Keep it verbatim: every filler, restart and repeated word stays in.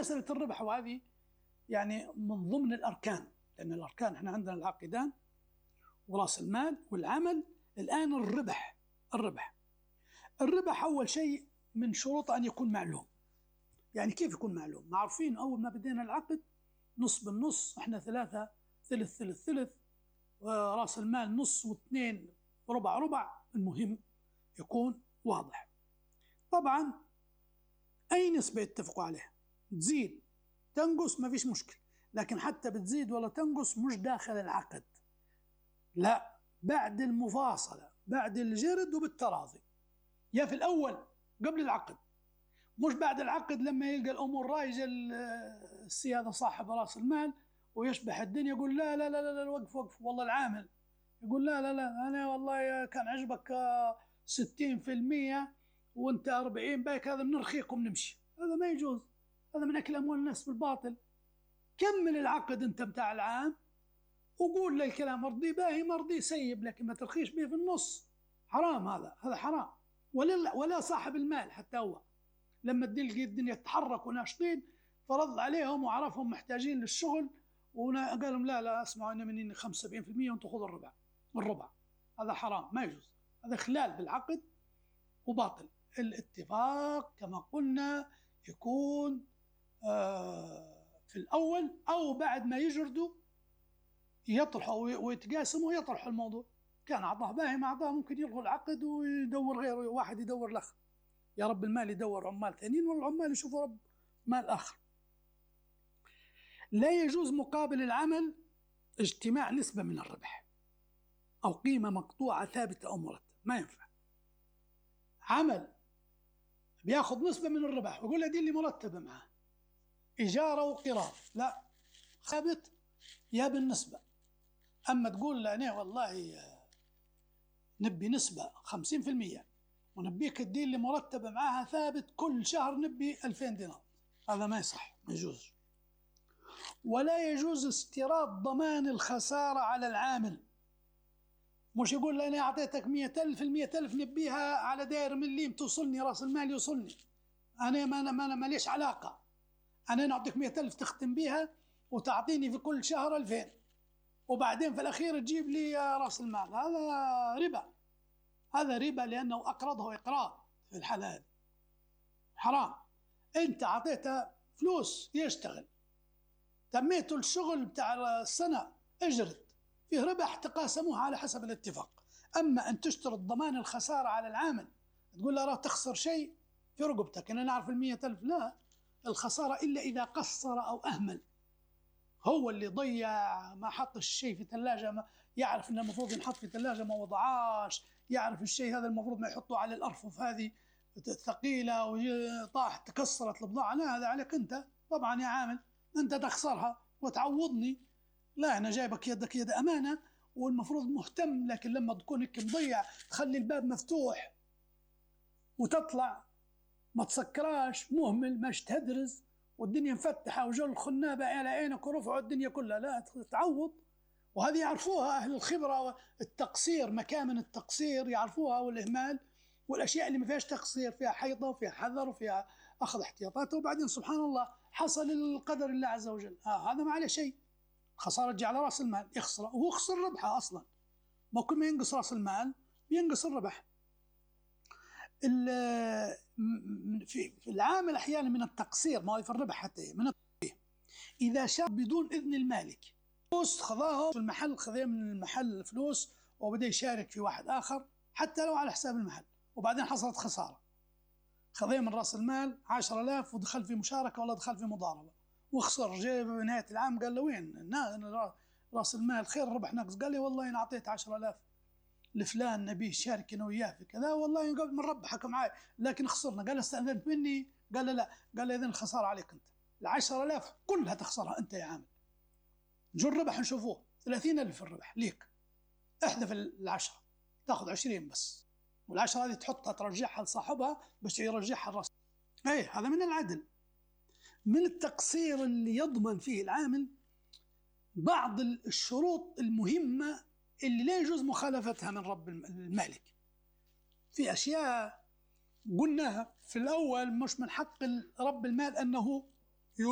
مسألة الربح، وهذه يعني من ضمن الأركان، لأن الأركان احنا عندنا العقدان ورأس المال والعمل. الآن الربح الربح الربح أول شيء من شروط أن يكون معلوم. يعني كيف يكون معلوم؟ معروفين أول ما بدينا العقد نص بالنص، احنا ثلاثة ثلث ثلث ثلث، ورأس المال نص واثنين ربع ربع. المهم يكون واضح. طبعا أي نسبة يتفقوا عليها، تزيد تنقص ما فيش مشكلة، لكن حتى بتزيد ولا تنقص مش داخل العقد، لا، بعد المفاصلة، بعد الجرد وبالتراضي، يا في الأول قبل العقد، مش بعد العقد لما يلقى الأمور رايجة السي هذا صاحب رأس المال ويشبح الدنيا يقول لا لا لا لا وقف وقف، والله العامل يقول لا لا لا أنا والله كان عجبك ستين في المية وانت أربعين، باك هذا بنرخيكم نمشي. هذا ما يجوز، هذا من أكل أموال الناس بالباطل. كمل العقد انت متاع العام وقول للكلام مرضي باهي مرضي سيب، لكن ما ترخيش به في النص، حرام، هذا هذا حرام. ولا ولا صاحب المال حتى هو لما تلقي الدنيا تتحرك وناشطين فرض عليهم وعرفهم محتاجين للشغل وقال لهم لا لا اسمعوا انا مني خمسة وسبعين بالمئة وانتم خذوا الربع الربع، هذا حرام ما يجوز، هذا خلال بالعقد وباطل. الاتفاق كما قلنا يكون آه في الأول أو بعد ما يجردوا يطرحوا ويتقاسموا ويطرحوا الموضوع. كان أعطاه باهي ما أعطاه ممكن يلغوا العقد ويدور غيره، واحد يدور الآخر، يا رب المال يدور عمال ثانيين والعمال يشوفوا رب مال آخر. لا يجوز مقابل العمل اجتماع نسبة من الربح أو قيمة مقطوعة ثابتة أو مرتبة، ما ينفع. عمل بياخذ نسبة من الربح ويقول له دي اللي مرتبة معه إجارة وقراض، لا، ثابت يا بالنسبة. أما تقول لا أنا والله نبي نسبة خمسين في المية ونبيك الدين اللي مرتبة معها ثابت كل شهر نبي ألفين دينار، هذا ما يصح، ما يجوز. ولا يجوز استيراد ضمان الخسارة على العامل. مش يقول لي أنا أعطيتك مئة ألف، المئة ألف نبيها على داير مليم توصلني رأس المال يوصلني، أنا ما ما ما ليش علاقة، أنا نعطيك مئة ألف تختم بيها وتعطيني في كل شهر ألفين وبعدين في الأخير تجيب لي رأس المال، هذا ربا، هذا ربا لأنه أقرضه إقراض في الحالة هذه حرام. أنت أعطيته فلوس يشتغل، تميته الشغل بتاع السنة اجرت فيه ربح تقاسموها على حسب الاتفاق. أما أن تشترط ضمان الخسارة على العامل تقول له راه تخسر شيء في رقبتك أنا نعرف المية ألف، لا، الخسارة إلا إذا قصر أو أهمل، هو اللي ضيع ما حط الشيء في ثلاجة، ما يعرف أنه المفروض ينحط في ثلاجة ما وضعاش، يعرف الشيء هذا المفروض ما يحطه على الأرفف هذه ثقيلة وطاح تكسرت البضاعة، لا، هذا عليك أنت طبعا يا عامل، أنت تخسرها وتعوضني، لا أنا جايبك يدك يد أمانة والمفروض مهتم، لكن لما تكون هيك مضيع تخلي الباب مفتوح وتطلع ما تسكراش، مهمل ماش تهدرز والدنيا مفتحة وجو الخنابة على عينك ورفعوا الدنيا كلها، لا تعوض. وهذه يعرفوها أهل الخبرة، التقصير مكامن التقصير يعرفوها والإهمال والأشياء اللي ما فيهاش تقصير، فيها حيطة وفيها حذر وفيها أخذ احتياطاته، وبعدين سبحان الله حصل القدر الله عز وجل، آه هذا ما عليه شيء، خسارة تجي على رأس المال يخسر وهو خسر ربحه أصلا، ما كل ما ينقص رأس المال بينقص الربح. في العامل أحيانا من التقصير، ما هو في الربح حتى من التقصير إذا شرب بدون إذن المالك، فلوس خذاهم في المحل، خذاه من المحل فلوس وبدأ يشارك في واحد آخر حتى لو على حساب المحل، وبعدين حصلت خسارة، خذاه من رأس المال عشرة آلاف ودخل في مشاركة ولا دخل في مضاربة وخسر، جاء بنهاية العام قال له وين رأس المال خير ربح نقص، قال لي والله أنا أعطيت عشرة آلاف لفلان نبيه شارك أنا وياه في كذا، والله قبل من ربحك معي لكن خسرنا، قال استأذنت مني، قال لا، قال لي إذن الخسارة عليك أنت، العشرة آلاف كلها تخسرها أنت يا عامل، جو الربح نشوفوه ثلاثين ألف الربح ليك، احذف العشرة تأخذ عشرين بس، والعشرة هذه تحطها ترجعها لصاحبها بس يرجعها الرأس. أي هذا من العدل. من التقصير اللي يضمن فيه العامل بعض الشروط المهمة اللي لا يجوز مخالفتها من رب المالك. في أشياء قلناها في الأول مش من حق رب المال أنه